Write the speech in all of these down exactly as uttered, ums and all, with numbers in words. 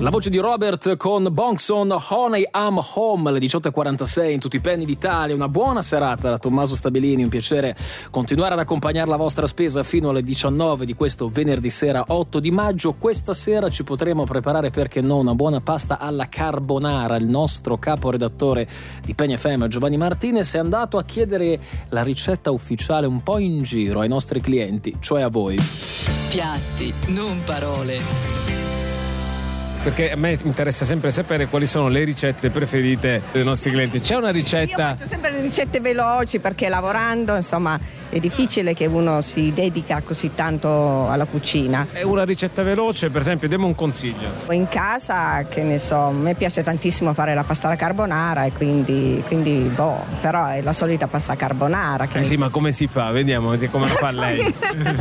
La voce di Robert con Bongson, Honey I'm Home, alle diciotto e quarantasei in tutti i penny d'Italia. Una buona serata da Tommaso Stabilini, un piacere continuare ad accompagnare la vostra spesa fino alle diciannove di questo venerdì sera otto di maggio. Questa sera ci potremo preparare, perché no, una buona pasta alla carbonara. Il nostro caporedattore di Penny F M, Giovanni Martinez, è andato a chiedere la ricetta ufficiale un po' in giro ai nostri clienti, cioè a voi. Piatti, non parole. Perché a me interessa sempre sapere quali sono le ricette preferite dei nostri clienti. C'è una ricetta? Io faccio sempre le ricette veloci, perché lavorando, insomma, è difficile che uno si dedica così tanto alla cucina. È una ricetta veloce, per esempio, diamo un consiglio. In casa, che ne so, a me piace tantissimo fare la pasta alla carbonara, e quindi, quindi boh, però è la solita pasta carbonara. Che Eh sì, ma come si fa? Vediamo come lo fa lei.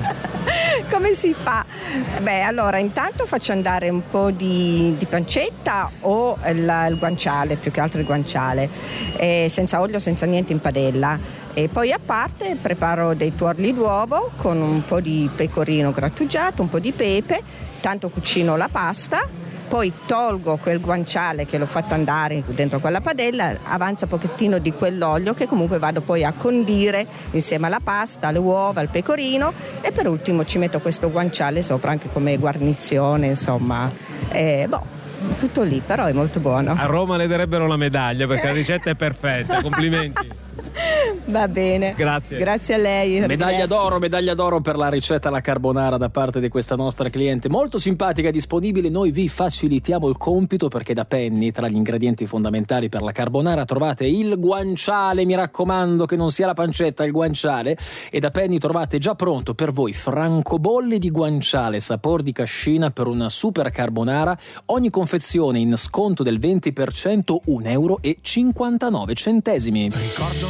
Come si fa? Beh, allora, intanto faccio andare un po' di, di pancetta o il, il guanciale, più che altro il guanciale, eh, senza olio, senza niente, in padella. E poi a parte preparo dei tuorli d'uovo con un po' di pecorino grattugiato, un po' di pepe, tanto cucino la pasta. Poi tolgo quel guanciale che l'ho fatto andare dentro quella padella, avanza un pochettino di quell'olio che comunque vado poi a condire insieme alla pasta, alle uova, al pecorino, e per ultimo ci metto questo guanciale sopra anche come guarnizione, insomma. E, boh, tutto lì, però è molto buono. A Roma le darebbero la medaglia perché la ricetta è perfetta, complimenti. Va bene. Grazie. Grazie a lei. Medaglia d'oro, medaglia d'oro per la ricetta alla carbonara da parte di questa nostra cliente, molto simpatica e disponibile. Noi vi facilitiamo il compito, perché da Penny, tra gli ingredienti fondamentali per la carbonara, trovate il guanciale, mi raccomando che non sia la pancetta, il guanciale. E da Penny trovate già pronto per voi francobolli di guanciale sapor di cascina per una super carbonara, ogni confezione in sconto del venti per cento, un euro e cinquantanove centesimi. Ricordo